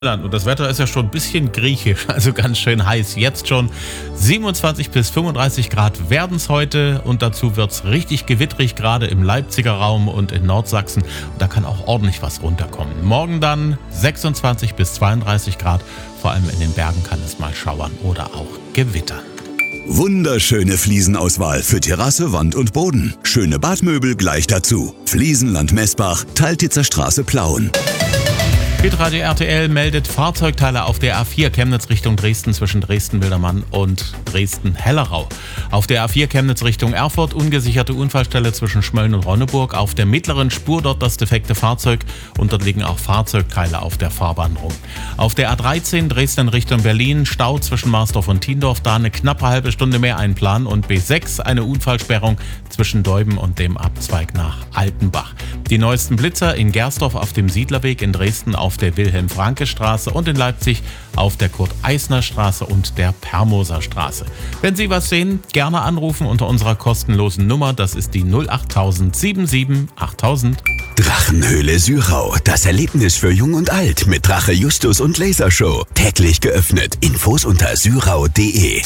Und das Wetter ist ja schon ein bisschen griechisch, also ganz schön heiß. Jetzt schon 27 bis 35 Grad werden es heute und dazu wird es richtig gewittrig, gerade im Leipziger Raum und in Nordsachsen. Und da kann auch ordentlich was runterkommen. Morgen dann 26 bis 32 Grad, vor allem in den Bergen kann es mal schauern oder auch gewittern. Wunderschöne Fliesenauswahl für Terrasse, Wand und Boden. Schöne Badmöbel gleich dazu. Fliesenland Messbach, Taltitzer Straße Plauen. Hitradio RTL meldet Fahrzeugteile auf der A4 Chemnitz Richtung Dresden zwischen Dresden-Wildermann und Dresden-Hellerau. Auf der A4 Chemnitz Richtung Erfurt ungesicherte Unfallstelle zwischen Schmölln und Ronneburg. Auf der mittleren Spur dort das defekte Fahrzeug und dort liegen auch Fahrzeugteile auf der Fahrbahn rum. Auf der A13 Dresden Richtung Berlin Stau zwischen Marsdorf und Tiendorf, da eine knappe halbe Stunde mehr einplanen und B6 eine Unfallsperrung zwischen Deuben und dem Abzweig nach Altenbach. Die neuesten Blitzer in Gersdorf auf dem Siedlerweg, in Dresden auf der Wilhelm-Franke-Straße und in Leipzig auf der Kurt-Eisner-Straße und der Permoser-Straße. Wenn Sie was sehen, gerne anrufen unter unserer kostenlosen Nummer. Das ist die 08000 77 8000. Drachenhöhle Syrau, das Erlebnis für Jung und Alt mit Drache Justus und Lasershow. Täglich geöffnet. Infos unter syrau.de.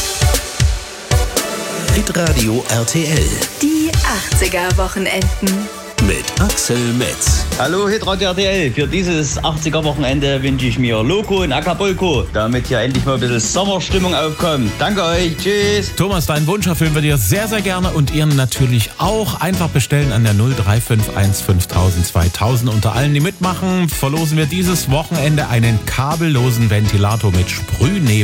Hitradio RTL. Die 80er-Wochenenden. Mit Axel Metz. Hallo Hitradio RTL, für dieses 80er-Wochenende wünsche ich mir Loco in Acapulco, damit hier endlich mal ein bisschen Sommerstimmung aufkommt. Danke euch, tschüss. Thomas, deinen Wunsch erfüllen wir dir sehr, sehr gerne und Ihren natürlich auch. Einfach bestellen an der 0351 5000 2000. Unter allen, die mitmachen, verlosen wir dieses Wochenende einen kabellosen Ventilator mit Sprühnebel.